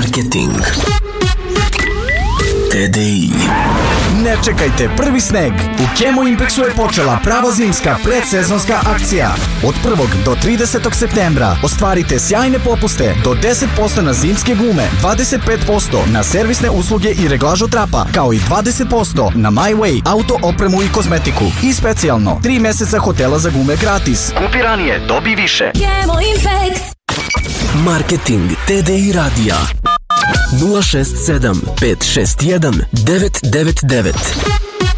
Marketing TDI. Ne čekajte prvi sneg. U Kemo Impexu je počela prava zimska predsezonska akcija. Od 1. do 30. septembra ostvarite sjajne popuste do 10% na zimske gume, 25% na servisne usluge i reglažu trapa, kao i 20% na My Way, auto opremu i kozmetiku. I specijalno 3 meseca hotela za gume gratis. Kupi ranije, dobi više. Kemo Impex. Marketing TDI radija 067 561 999.